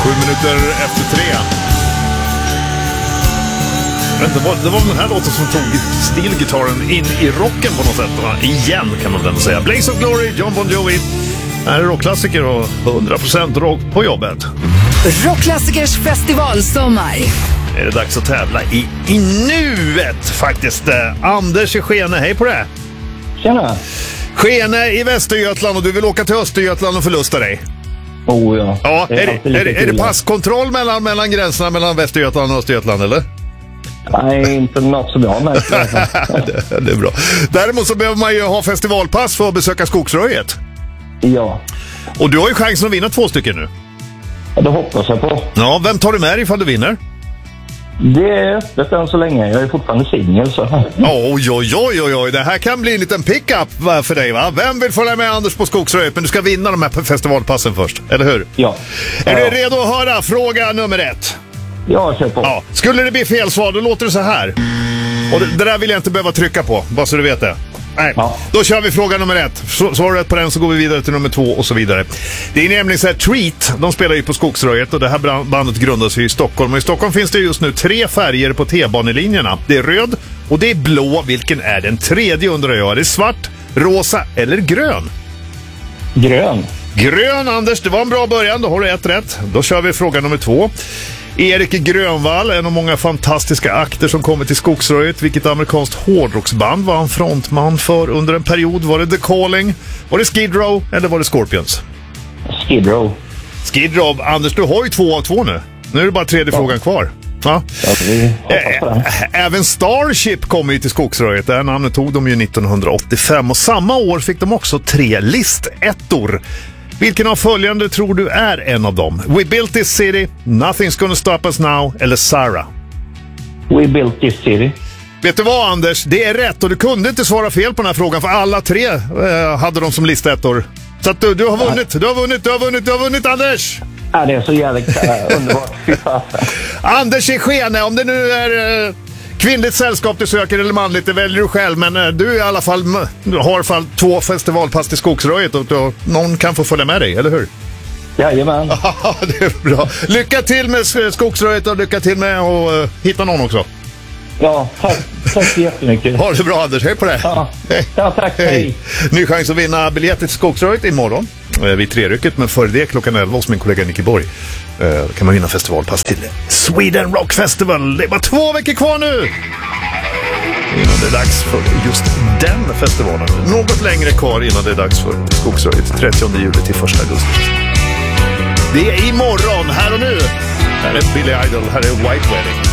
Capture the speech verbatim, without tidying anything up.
Sju minuter efter tre. Det var, det var den här låten som tog stilgitarren in i rocken på något sätt. Va? Igen kan man väl säga. Blaze of Glory, John Bon Jovi. Det här är rockklassiker och hundra procent rock på jobbet. Rockklassikers festivalsommar. Är det dags att tävla i, i nuet faktiskt. Anders i Skene, hej på det. Tjena. Skene i Västergötland och du vill åka till Östergötland och förlusta dig. Oh ja. Ja, är, det är, är, är, det, är det passkontroll mellan, mellan gränserna mellan Västergötland och Östergötland eller? Nej, inte något som jag har märkt. det, det är bra. Däremot så behöver man ju ha festivalpass för att besöka Skogsröjet. Ja. Och du har ju chansen att vinna två stycken nu. Ja, det hoppas jag på. Ja, vem tar du med dig ifall du vinner? Det är öppet än så länge. Jag är fortfarande singel så. Oj, oj, oj, oj, oj. Det här kan bli en liten pick-up för dig, va? Vem vill följa med Anders på Skogsröjet? Men du ska vinna de här festivalpassen först, eller hur? Ja. Är ja. du redo att höra fråga nummer ett? Ja, kör på. Ja. Skulle det bli fel svar, då låter det så här. Och det, det där vill jag inte behöva trycka på, bara så du vet det. Nej, ja. Då kör vi fråga nummer ett. Svarar rätt på den så går vi vidare till nummer två och så vidare. Det är nämligen så här, Treat, de spelar ju på Skogsröjet och det här bandet grundas ju i Stockholm. Och i Stockholm finns det just nu tre färger på T-banelinjerna. Det är röd och det är blå. Vilken är den tredje undrar jag? Är det svart, rosa eller grön? Grön. Grön, Anders, det var en bra början. Då har du ett rätt. Då kör vi fråga nummer två. Erik Grönvall, en av många fantastiska akter som kommer till Skogsröjet. Vilket amerikanskt hårdrocksband var han frontman för under en period? Var det The Calling? Var det Skid Row? Eller var det Scorpions? Skid Row. Skid Row. Anders, du har ju två av två nu. Nu är det bara tredje ja. frågan kvar. Ja. Ja, vi hoppas på det. Även Starship kommer ju till Skogsröjet. Det här namnet tog de ju nittonhundraåttiofem. Och samma år fick de också tre listettor. Vilken av följande tror du är en av dem? We built this city, Nothing's gonna stop us now eller Sarah? We built this city. Vet du vad, Anders? Det är rätt och du kunde inte svara fel på den här frågan för alla tre eh, hade de som listettor. Så att du, du har vunnit, du har vunnit, du har vunnit, du har vunnit, Anders! Ja, det är så jävligt uh, underbart. Anders i Skene, om det nu är uh, kvinnligt sällskap du söker eller manligt, det väljer du själv. Men uh, du i alla fall du har i alla fall två festivalpass till Skogsröjet och uh, någon kan få följa med dig, eller hur? Jajamän. Ja, det är bra. Lycka till med Skogsröjet och lycka till med att uh, hitta någon också. Ja, tack, tack så jättemycket. Ha det bra, Anders, hej på det. Ja, ja tack, hej. hej. Ny chans att vinna biljetter till Skogsröjet imorgon vid trerycket, men före det klockan elva hos min kollega Nicky Borg. Då kan man vinna festivalpass till Sweden Rock Festival. Det är bara två veckor kvar nu innan det är dags för just den festivalen. Något längre kvar innan det är dags för Skogsröjet, trettionde juli till första augusti. Det är imorgon, här och nu. Här är Billy Idol, här är White Wedding.